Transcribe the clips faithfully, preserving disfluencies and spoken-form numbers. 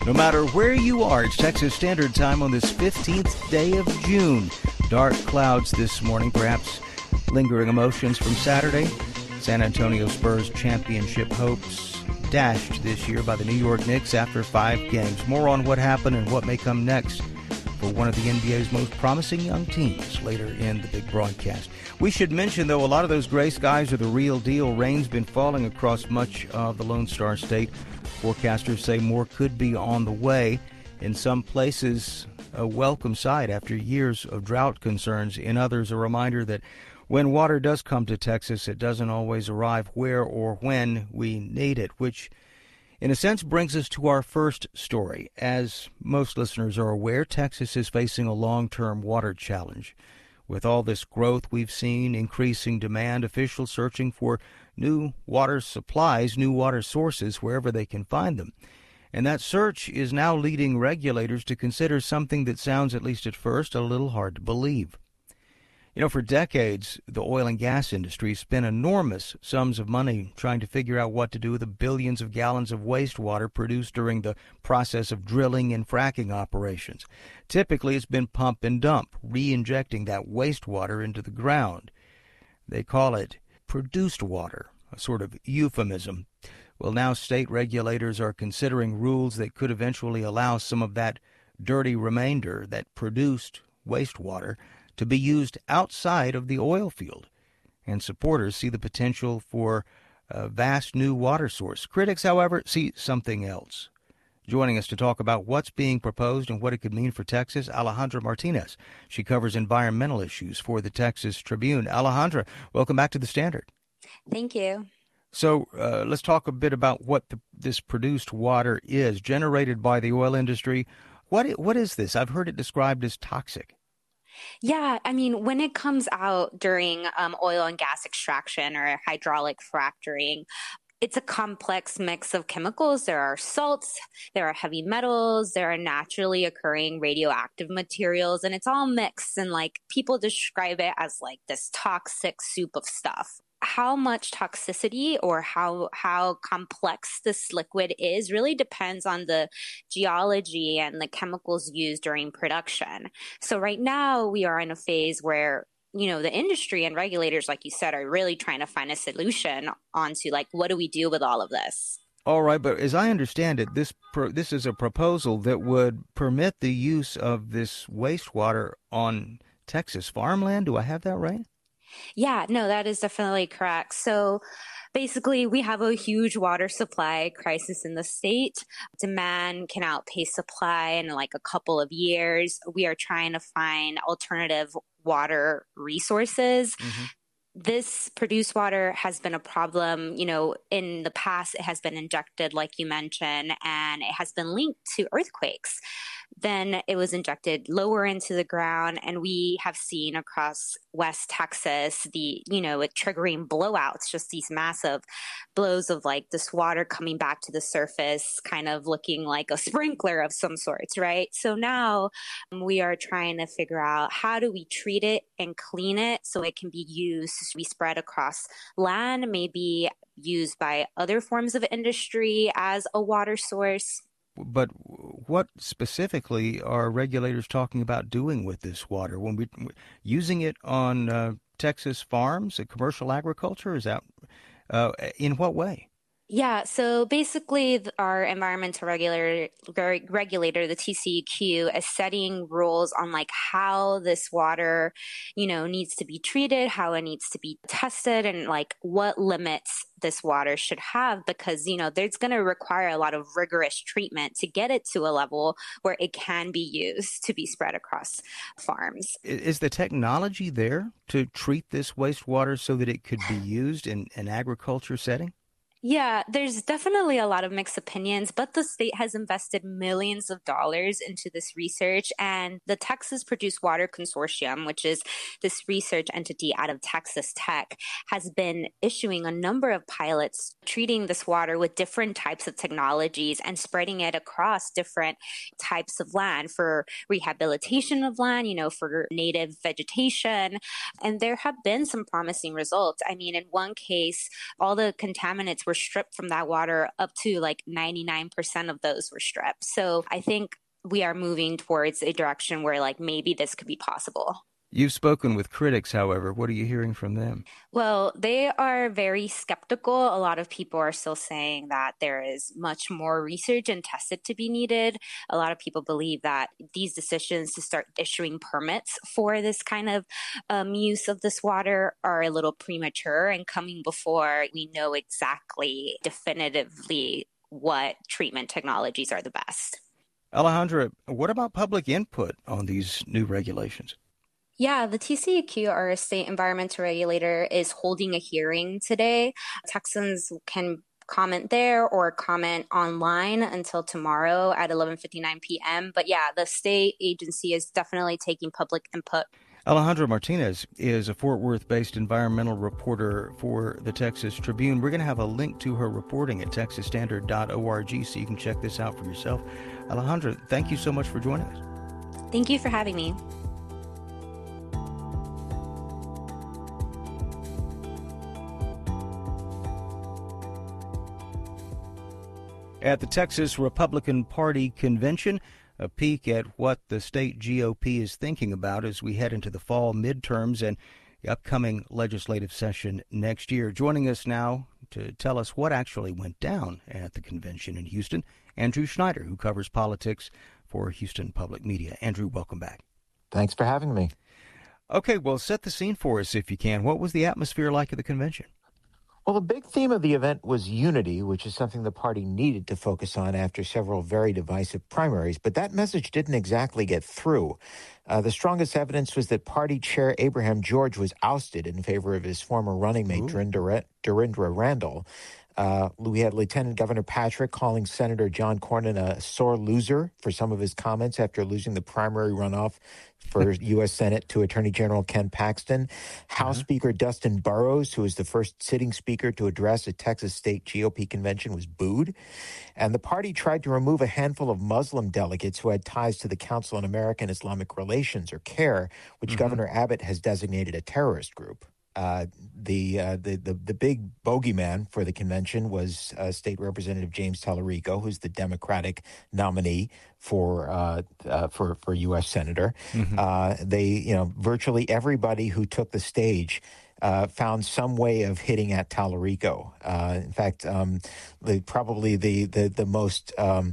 No matter where you are, it's Texas Standard Time on this fifteenth day of June. Dark clouds this morning, perhaps lingering emotions from Saturday. San Antonio Spurs championship hopes dashed this year by the New York Knicks after five games. More on what happened and what may come next for one of the N B A's most promising young teams later in the big broadcast. We should mention, though, a lot of those gray skies are the real deal. Rain's been falling across much of the Lone Star State. Forecasters say more could be on the way. In some places, a welcome sight after years of drought concerns. In others, a reminder that when water does come to Texas, it doesn't always arrive where or when we need it, which in a sense brings us to our first story. As most listeners are aware, Texas is facing a long-term water challenge. With all this growth we've seen, increasing demand, officials searching for new water supplies, new water sources wherever they can find them. And that search is now leading regulators to consider something that sounds, at least at first, a little hard to believe. You know, for decades, the oil and gas industry spent enormous sums of money trying to figure out what to do with the billions of gallons of wastewater produced during the process of drilling and fracking operations. Typically, it's been pump and dump, re-injecting that wastewater into the ground. They call it produced water, a sort of euphemism. Well, now state regulators are considering rules that could eventually allow some of that dirty remainder, that produced wastewater, to be used outside of the oil field. And supporters see the potential for a vast new water source. Critics, however, see something else. Joining us to talk about what's being proposed and what it could mean for Texas, Alejandra Martinez. She covers environmental issues for the Texas Tribune. Alejandra, welcome back to the Standard. Thank you. So uh, let's talk a bit about what the, this produced water is, generated by the oil industry. What What is this? I've heard it described as toxic. Yeah, I mean, when it comes out during um, oil and gas extraction or hydraulic fracturing, it's a complex mix of chemicals. There are salts, there are heavy metals, there are naturally occurring radioactive materials, and it's all mixed. And like people describe it as like this toxic soup of stuff. How much toxicity or how how complex this liquid is really depends on the geology and the chemicals used during production. So right now we are in a phase where, you know, the industry and regulators, like you said, are really trying to find a solution onto like, what do we do with all of this? All right, but as I understand it, this pro- this is a proposal that would permit the use of this wastewater on Texas farmland. Do I have that right? Yeah, no, that is definitely correct. So basically, we have a huge water supply crisis in the state. Demand can outpace supply in like a couple of years. We are trying to find alternative water resources. Mm-hmm. This produced water has been a problem. You know, in the past, it has been injected, like you mentioned, and it has been linked to earthquakes. Then it was injected lower into the ground, and we have seen across West Texas the, you know, it triggering blowouts, just these massive blows of like this water coming back to the surface, kind of looking like a sprinkler of some sorts, right? So now we are trying to figure out how do we treat it and clean it so it can be used to be spread across land, maybe used by other forms of industry as a water source. But what specifically are regulators talking about doing with this water? When we using it on uh, Texas farms, uh, commercial agriculture, is that uh, in what way? Yeah, so basically our environmental regulator, regulator, the T C E Q, is setting rules on like how this water, you know, needs to be treated, how it needs to be tested, and like what limits this water should have, because, you know, there's going to require a lot of rigorous treatment to get it to a level where it can be used to be spread across farms. Is the technology there to treat this wastewater so that it could be used in an agriculture setting? Yeah, there's definitely a lot of mixed opinions, but the state has invested millions of dollars into this research. And the Texas Produced Water Consortium, which is this research entity out of Texas Tech, has been issuing a number of pilots treating this water with different types of technologies and spreading it across different types of land for rehabilitation of land, you know, for native vegetation. And there have been some promising results. I mean, in one case, all the contaminants were were stripped from that water, up to like ninety-nine percent of those were stripped. So I think we are moving towards a direction where like maybe this could be possible. You've spoken with critics, however. What are you hearing from them? Well, they are very skeptical. A lot of people are still saying that there is much more research and tested to be needed. A lot of people believe that these decisions to start issuing permits for this kind of um, use of this water are a little premature and coming before we know exactly definitively what treatment technologies are the best. Alejandra, what about public input on these new regulations? Yeah, the T C E Q, our state environmental regulator, is holding a hearing today. Texans can comment there or comment online until tomorrow at eleven fifty-nine p.m. But yeah, the state agency is definitely taking public input. Alejandra Martinez is a Fort Worth-based environmental reporter for the Texas Tribune. We're going to have a link to her reporting at texas standard dot org so you can check this out for yourself. Alejandra, thank you so much for joining us. Thank you for having me. At the Texas Republican Party convention, a peek at what the state G O P is thinking about as we head into the fall midterms and the upcoming legislative session next year. Joining us now to tell us what actually went down at the convention in Houston, Andrew Schneider, who covers politics for Houston Public Media. Andrew, welcome back. Thanks for having me. Okay, well, set the scene for us if you can. What was the atmosphere like at the convention? Well, the big theme of the event was unity, which is something the party needed to focus on after several very divisive primaries. But that message didn't exactly get through. Uh, the strongest evidence was that party chair Abraham George was ousted in favor of his former running mate, Dorinda, Dorinda Randall. Uh, we had Lieutenant Governor Patrick calling Senator John Cornyn a sore loser for some of his comments after losing the primary runoff for U S Senate to Attorney General Ken Paxton. House uh-huh. Speaker Dustin Burrows, who was the first sitting speaker to address a Texas state G O P convention, was booed. And the party tried to remove a handful of Muslim delegates who had ties to the Council on American Islamic Relations, or CAIR, which mm-hmm. Governor Abbott has designated a terrorist group. Uh, the, uh, the the the big bogeyman for the convention was uh, State Representative James Tallarico, who's the Democratic nominee for uh, uh, for for U S Senator. Mm-hmm. Uh, they, you know, virtually everybody who took the stage Uh, found some way of hitting at Tallarico. Uh, in fact, um, the, probably the the the most um,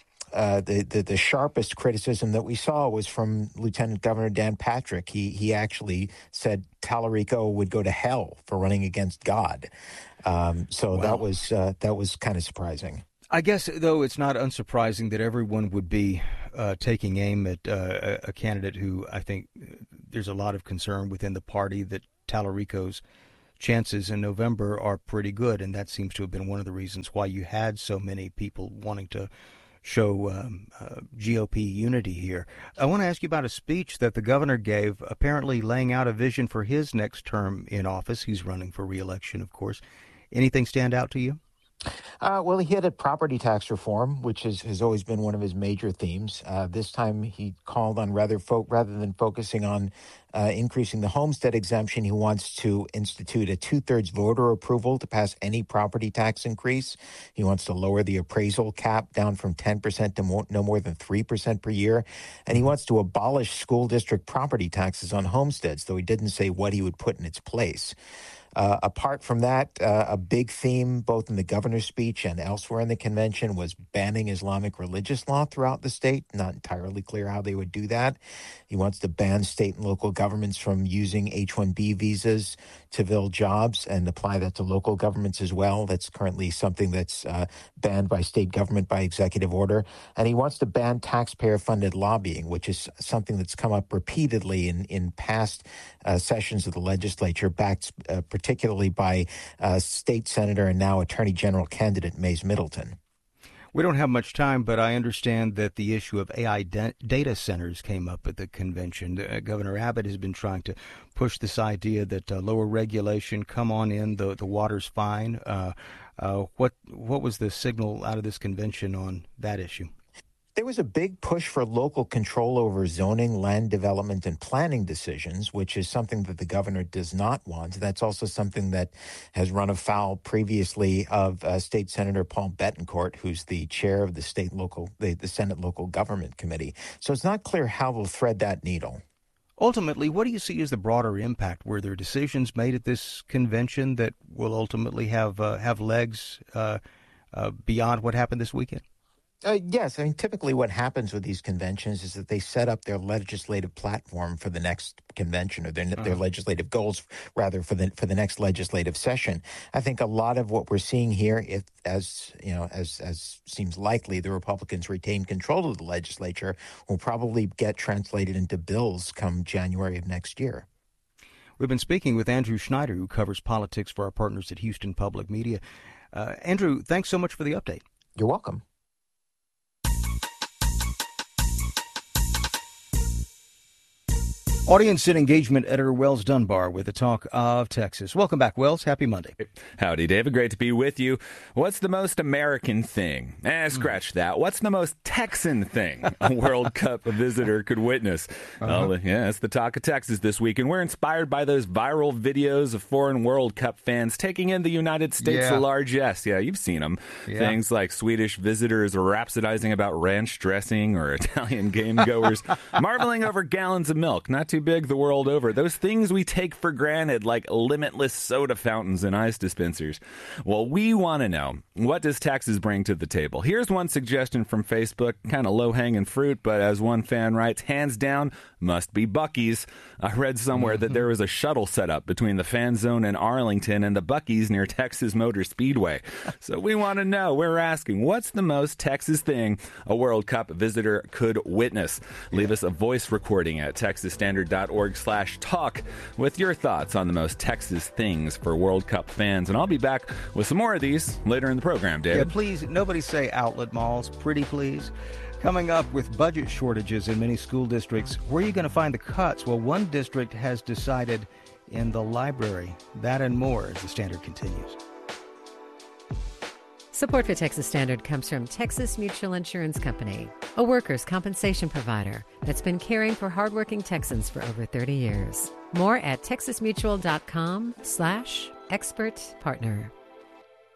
Uh, the, the the sharpest criticism that we saw was from Lieutenant Governor Dan Patrick. He he actually said Tallarico would go to hell for running against God. Um, so wow. that was uh, that was kind of surprising. I guess, though, it's not unsurprising that everyone would be uh, taking aim at uh, a candidate who I think there's a lot of concern within the party that Tallarico's chances in November are pretty good, and that seems to have been one of the reasons why you had so many people wanting to show um, uh, G O P unity here. I want to ask you about a speech that the governor gave, apparently laying out a vision for his next term in office. He's running for re-election, of course. Anything stand out to you? Uh, well, he hit at property tax reform, which is, has always been one of his major themes. Uh, this time he called on rather fo- rather than focusing on uh, increasing the homestead exemption, he wants to institute a two-thirds voter approval to pass any property tax increase. He wants to lower the appraisal cap down from ten percent to more, no more than three percent per year. And he wants to abolish school district property taxes on homesteads, though he didn't say what he would put in its place. Uh, apart from that, uh, a big theme both in the governor's speech and elsewhere in the convention was banning Islamic religious law throughout the state. Not entirely clear how they would do that. He wants to ban state and local governments from using H one B visas to fill jobs and apply that to local governments as well. That's currently something that's uh, banned by state government by executive order. And he wants to ban taxpayer-funded lobbying, which is something that's come up repeatedly in, in past uh, sessions of the legislature, backed uh, particularly by uh, state senator and now attorney general candidate Mays Middleton. We don't have much time, but I understand that the issue of A I da- data centers came up at the convention. Uh, Governor Abbott has been trying to push this idea that uh, lower regulation, come on in, the, the water's fine. Uh, uh, what what was the signal out of this convention on that issue? There was a big push for local control over zoning, land development, and planning decisions, which is something that the governor does not want. That's also something that has run afoul previously of uh, State Senator Paul Bettencourt, who's the chair of the state local, the, the Senate Local Government Committee. So it's not clear how they'll thread that needle. Ultimately, what do you see as the broader impact? Were there decisions made at this convention that will ultimately have uh, have legs uh, uh, beyond what happened this weekend? Uh, yes. I mean, typically what happens with these conventions is that they set up their legislative platform for the next convention, or their, uh-huh. their legislative goals, rather, for the for the next legislative session. I think a lot of what we're seeing here, if, as you know, as as seems likely, the Republicans retain control of the legislature, will probably get translated into bills come January of next year. We've been speaking with Andrew Schneider, who covers politics for our partners at Houston Public Media. Uh, Andrew, thanks so much for the update. You're welcome. Audience and engagement editor Wells Dunbar with the talk of Texas. Welcome back, Wells. Happy Monday. Howdy, David. Great to be with you. What's the most American thing? Eh, scratch that. What's the most Texan thing a World Cup visitor could witness? Uh-huh. Well, yeah, it's the talk of Texas this week, and we're inspired by those viral videos of foreign World Cup fans taking in the United States yeah. largesse. Yeah, you've seen them. Yeah. Things like Swedish visitors rhapsodizing about ranch dressing, or Italian game goers marveling over gallons of milk. Not too big the world over. Those things we take for granted, like limitless soda fountains and ice dispensers. Well, we want to know, what does Texas bring to the table? Here's one suggestion from Facebook, kind of low-hanging fruit, but as one fan writes, hands down, must be Buc-ee's. I read somewhere that there was a shuttle set up between the fan zone in Arlington and the Buc-ee's near Texas Motor Speedway. So we want to know, we're asking, what's the most Texas thing a World Cup visitor could witness? Leave us a voice recording at texas standard dot org slash talk with your thoughts on the most Texas things for World Cup fans. And I'll be back with some more of these later in the program, David. Yeah, please, nobody say outlet malls, pretty please. Coming up, with budget shortages in many school districts, where are you going to find the cuts? Well, one district has decided in the library. That and more as the Standard continues. Support for Texas Standard comes from Texas Mutual Insurance Company, a workers' compensation provider that's been caring for hardworking Texans for over thirty years. More at texas mutual dot com slash expert partner.